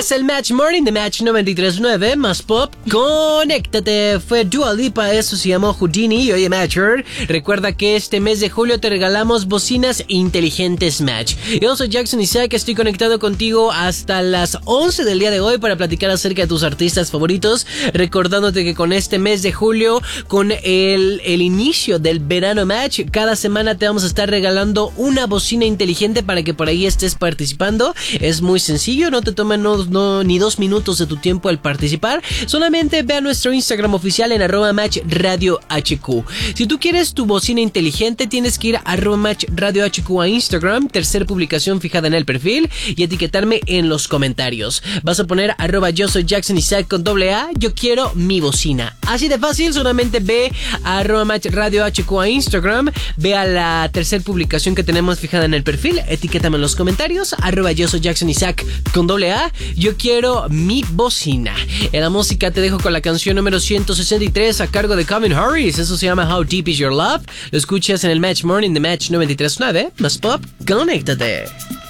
Es el Match Morning de Match 93.9 más pop. Conéctate. Fue Dua Lipa, eso se llamó Houdini. Y oye, Matcher, recuerda que este mes de julio te regalamos bocinas inteligentes Match. Yo soy Jackson Isaac, estoy conectado contigo hasta las 11 del día de hoy para platicar acerca de tus artistas favoritos. Recordándote que con este mes de julio, con el inicio del verano Match, cada semana te vamos a estar regalando una bocina inteligente para que por ahí estés participando. Es muy sencillo, no te toma ni 2 minutos de tu tiempo al participar. Solamente ve a nuestro Instagram oficial en @MatchRadioHQ. Si tú quieres tu bocina inteligente, tienes que ir a @MatchRadioHQ a Instagram, tercera publicación fijada en el perfil, y etiquetarme en los comentarios. Vas a poner @yo soy Jackson Isaac con AA, yo quiero mi bocina. Así de fácil, solamente ve a @MatchRadioHQ a Instagram, ve a la tercera publicación que tenemos fijada en el perfil, etiquétame en los comentarios, @yo soy Jackson Isaac con AA, yo quiero mi bocina. En la música te dejo con la canción número 163 a cargo de Calvin Harris. Eso se llama How Deep Is Your Love. Lo escuchas en el Match Morning de Match 93.9 más pop. Conéctate.